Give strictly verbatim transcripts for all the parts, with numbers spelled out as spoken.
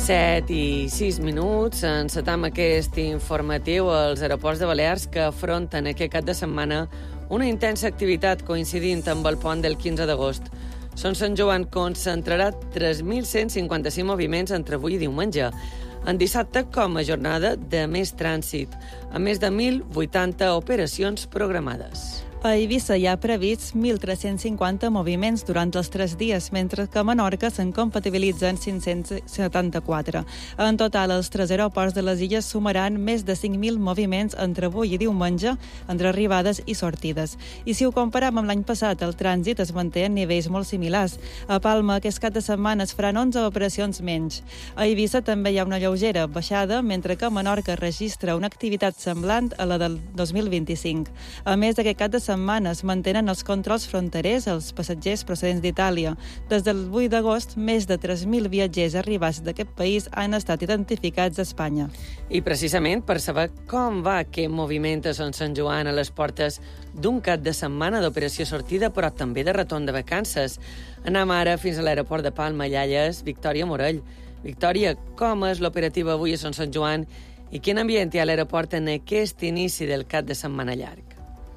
set i sis minuts. Encetam aquest informatiu als aeroports de Balears que afronten aquest cap de setmana una intensa activitat coincidint amb el pont del quinze d'agost. Son Sant Joan concentrarà tres mil cent cinquanta-cinc moviments entre avui i diumenge, en dissabte com a jornada de més trànsit, amb més de mil vuitanta operacions programades. A Eivissa hi ha prevists mil tres-cents cinquanta moviments durant els tres dies, mentre que a Menorca se'n compatibilitzen cinc-cents setanta-quatre. En total, els tres aeroports de les illes sumaran més de cinc mil moviments entre avui i diumenge, entre arribades i sortides. I si ho comparem amb l'any passat, el trànsit es manté en nivells molt similars. A Palma, aquest cap de setmana es faran onze operacions menys. A Eivissa també hi ha una lleugera baixada, mentre que Menorca registra una activitat semblant a la del dos mil vint-i-cinc. A més, aquest cap de setmana es mantenen els controls fronterers als passatgers procedents d'Itàlia. Des del vuit d'agost, més de tres mil viatgers arribats d'aquest país han estat identificats a Espanya. I precisament per saber com va aquest moviment a Son Sant Joan a les portes d'un cap de setmana d'operació sortida, però també de retorn de vacances, anem ara fins a l'aeroport de Palma, Llalles, Victòria Morell. Victòria, com és l'operativa avui a Son Sant Joan i quin ambient hi ha a l'aeroport en aquest inici del cap de setmana llarg?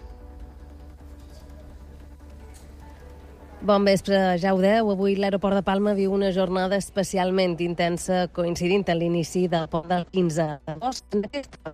Bon vespre, ja ho deu. Avui l'aeroport de Palma viu una jornada especialment intensa, coincidint amb l'inici del pont del quinze d'agost. En aquesta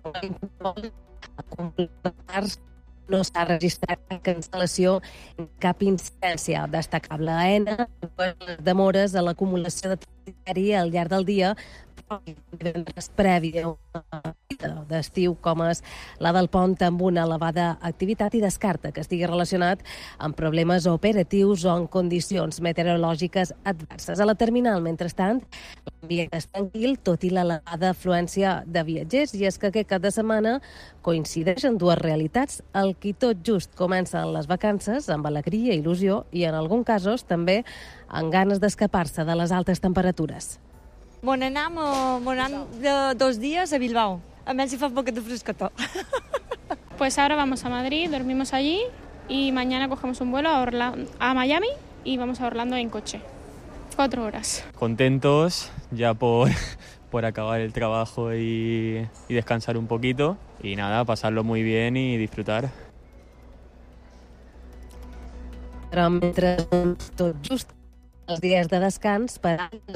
no s'ha registrat cap cancel·lació, cap incidència destacable. A ENA, les demores a l'acumulació de trànsit al llarg del dia, prèvia d'estiu com és la del pont amb una elevada activitat i descarta que estigui relacionat amb problemes operatius o en condicions meteorològiques adverses. A la terminal, mentrestant, l'ambient és tranquil, tot i l'elevada afluència de viatgers, i és que aquest cap de setmana coincideix en dues realitats, el qui tot just comencen les vacances amb alegria, il·lusió i, en alguns casos, també amb ganes d'escapar-se de les altes temperatures. Bon anam, bon anam de dos días a Bilbao. A ver si fa un poco de frescotó. Pues ahora vamos a Madrid, dormimos allí y mañana cogemos un vuelo a, Orla- a Miami y vamos a Orlando en coche. Cuatro horas. Contentos ya por, por acabar el trabajo y, y descansar un poquito. Y nada, pasarlo muy bien y disfrutar. Però mentre tot just els dies de descans per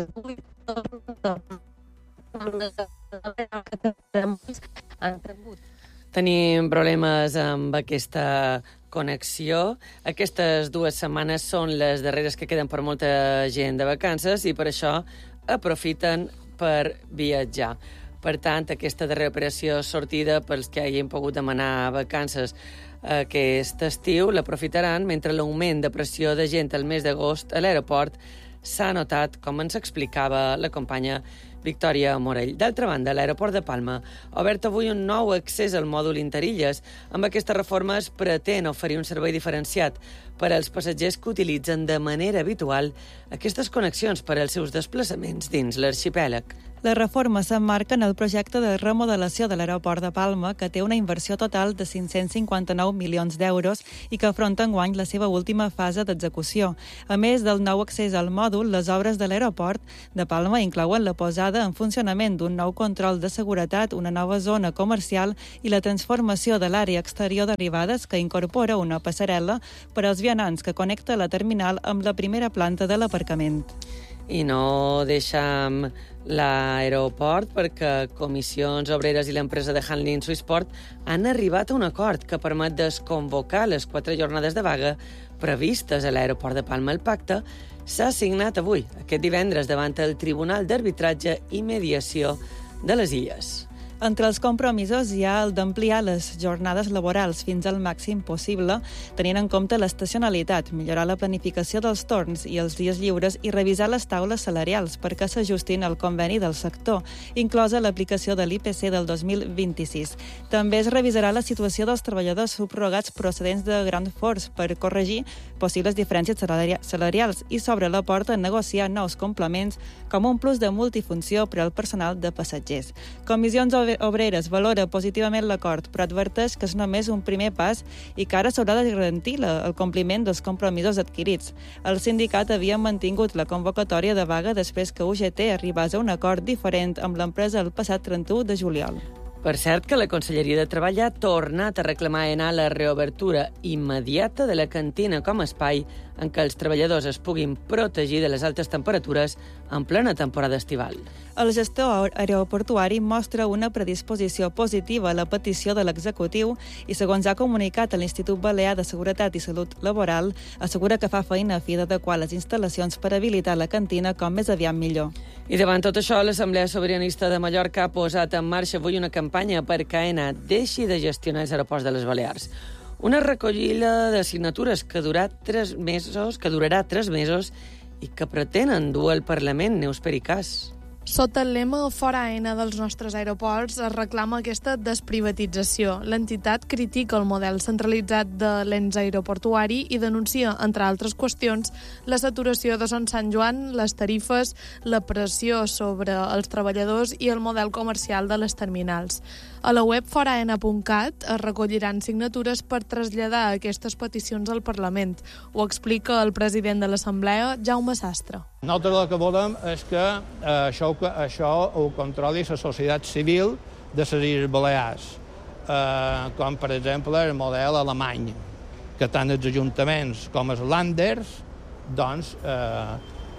Tenim problemes amb aquesta connexió. Aquestes dues setmanes són les darreres que queden per molta gent de vacances i per això aprofiten per viatjar. Per tant, aquesta darrera operació sortida pels que hagin pogut demanar vacances aquest estiu l'aprofitaran, mentre l'augment de pressió de gent al mes d'agost a l'aeroport s'ha notat, com ens explicava la companya Victòria Morell. D'altra banda, l'aeroport de Palma ha obert avui un nou accés al mòdul Interilles. Amb aquesta reforma es pretén oferir un servei diferenciat per als passatgers que utilitzen de manera habitual aquestes connexions per als seus desplaçaments dins l'arxipèlag. La reforma s'emmarca en el projecte de remodelació de l'aeroport de Palma, que té una inversió total de cinc-cents cinquanta-nou milions d'euros i que afronta enguany la seva última fase d'execució. A més del nou accés al mòdul, les obres de l'aeroport de Palma inclouen la posada en funcionament d'un nou control de seguretat, una nova zona comercial i la transformació de l'àrea exterior d'arribades, que incorpora una passarel·la per als vianants que connecta la terminal amb la primera planta de l'aparcament. I no deixam l'aeroport perquè Comissions Obreres i l'empresa de handling Swissport han arribat a un acord que permet desconvocar les quatre jornades de vaga previstes a l'aeroport de Palma. El pacte s'ha signat avui, aquest divendres, davant el Tribunal d'Arbitratge i Mediació de les Illes. Entre els compromisos hi ha el d'ampliar les jornades laborals fins al màxim possible, tenint en compte l'estacionalitat, millorar la planificació dels torns i els dies lliures i revisar les taules salarials perquè s'ajustin al conveni del sector, inclosa l'aplicació de l'I P C del dos mil vint-i-sis. També es revisarà la situació dels treballadors subrogats procedents de Grand Force per corregir possibles diferències salarials i s'obre la porta a negociar nous complements com un plus de multifunció per al personal de passatgers. Comissions Obreres Obreres valora positivament l'acord, però adverteix que és només un primer pas i que ara s'haurà de garantir la, el compliment dels compromisos adquirits. El sindicat havia mantingut la convocatòria de vaga després que U G T arribés a un acord diferent amb l'empresa el passat trenta-u de juliol. Per cert que la Conselleria de Treball ha tornat a reclamar a ENA la reobertura immediata de la cantina com a espai en què els treballadors es puguin protegir de les altes temperatures en plena temporada estival. El gestor aeroportuari mostra una predisposició positiva a la petició de l'executiu i, segons ha comunicat a l'Institut Balear de Seguretat i Salut Laboral, assegura que fa feina a fi d'adequar les instal·lacions per habilitar la cantina com més aviat millor. I davant tot això, l'Assemblea Sobiranista de Mallorca ha posat en marxa avui una campanya perquè AENA deixi de gestionar els aeroports de les Balears. Una recollida de signatures que durarà tres mesos, que durarà tres mesos i que pretenen dur al Parlament Neus Pericàs. Sota el lema Fora AENA dels nostres aeroports es reclama aquesta desprivatització. L'entitat critica el model centralitzat de l'ens aeroportuari i denuncia, entre altres qüestions, la saturació de Son Sant Joan, les tarifes, la pressió sobre els treballadors i el model comercial de les terminals. A la web fora aena punt cat es recolliran signatures per traslladar aquestes peticions al Parlament. Ho explica el president de l'Assemblea, Jaume Sastre. Nosaltres el que volem és que eh, això, això ho controli la societat civil de les Illes Balears, eh, com per exemple el model alemany, que tant els ajuntaments com els Landers doncs, eh,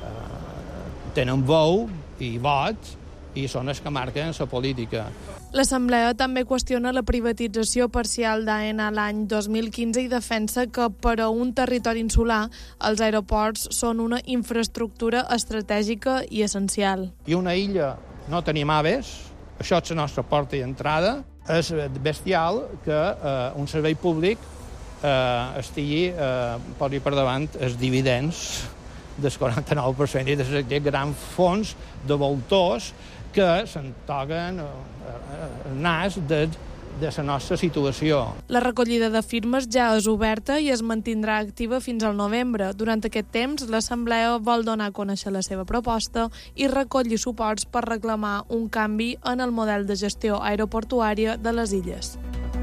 eh, tenen veu i vot i són els que marquen la política. L'Assemblea també qüestiona la privatització parcial d'AENA l'any dos mil quinze i defensa que per a un territori insular els aeroports són una infraestructura estratègica i essencial. I una illa no tenim aves, això és la nostra porta d'entrada. És bestial que eh, un servei públic eh, estigui eh, posi per davant els dividends del quaranta-nou per cent i d'aquest gran fons de voltors que se'n toquen el nas de, de la nostra situació. La recollida de firmes ja és oberta i es mantindrà activa fins al novembre. Durant aquest temps, l'Assemblea vol donar a conèixer la seva proposta i recollir suports per reclamar un canvi en el model de gestió aeroportuària de les illes.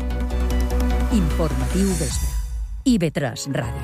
Informatiu vespre. I ve tres Ràdio.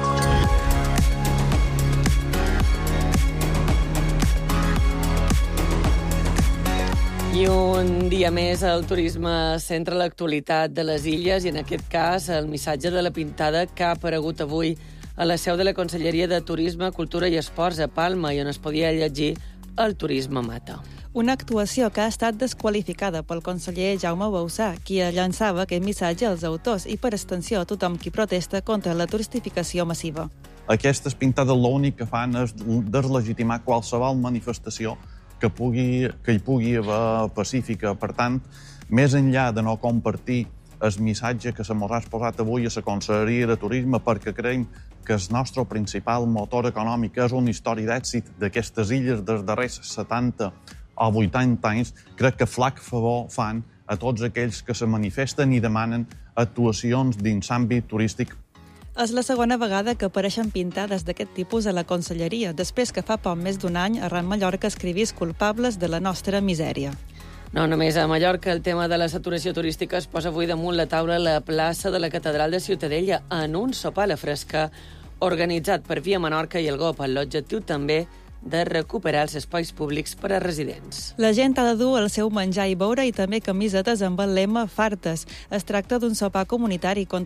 I un dia més el turisme centra l'actualitat de les illes i en aquest cas el missatge de la pintada que ha aparegut avui a la seu de la Conselleria de Turisme, Cultura i Esports a Palma i on es podia llegir el turisme mata. Una actuació que ha estat desqualificada pel conseller Jaume Bausà, qui llançava aquest missatge als autors i per extensió a tothom qui protesta contra la turistificació massiva. Aquestes pintades l'únic que fan és deslegitimar qualsevol manifestació que, pugui, que hi pugui haver pacífica. Per tant, més enllà de no compartir el missatge que se mos ha exposat avui a la Conselleria de Turisme perquè creiem que el nostre principal motor econòmic és una història d'èxit d'aquestes illes dels darrers setanta o vuitanta anys, crec que flac favor fan a tots aquells que se manifesten i demanen actuacions dins l'àmbit turístic. És la segona vegada que apareixen pintades d'aquest tipus a la Conselleria, després que fa poc més d'un any Arran Mallorca escrivís culpables de la nostra misèria. No només a Mallorca, el tema de la saturació turística es posa avui damunt la taula a la plaça de la Catedral de Ciutadella en un sopar a la fresca organitzat per Via Menorca i el G O P, amb l'objectiu també de recuperar els espais públics per a residents. La gent ha de dur el seu menjar i beure i també camisetes amb el lema Fartes. Es tracta d'un sopar comunitari